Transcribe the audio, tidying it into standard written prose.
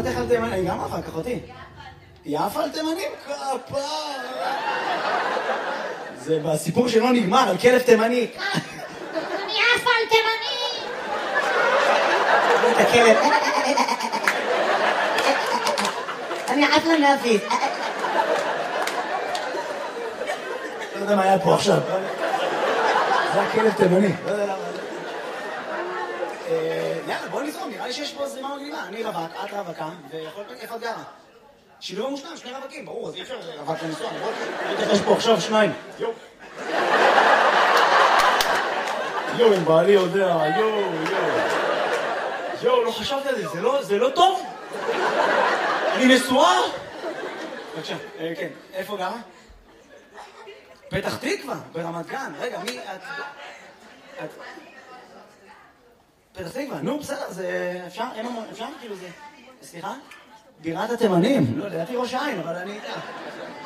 דעתך על תימנים? אני גם אחר כך אותי. יפה על תימנים? כפה. זה בסיפור שלא נגמר, על כלב תימני. אני יפה על תימנים! את הכלב. אני עפה לנביס. לא יודע מה היה פה עכשיו. זה הכלב תימני. לא יודע למה. יאללה, בוא נזרום, נראה לי שיש פה זרימה מגניבה. אני רווק, את רווקה, ויכול להיות איפה את גרה. שילוב המושלם, שני רווקים, ברור, אז אי אפשר רווק לנסוע. יש פה עכשיו שניים. יואו, אם בעלי יודע, יואו, לא חשבתי על זה לא טוב? אני נשואה? בבקשה, כן, איפה גרה? פתח תקווה, ברמת גן. רגע, מי את... פתח תקווה, נו, בסדר, זה... אפשר כאילו זה... סליחה? בירת התימנים. לא, לדעתי ראש העין, אבל אני...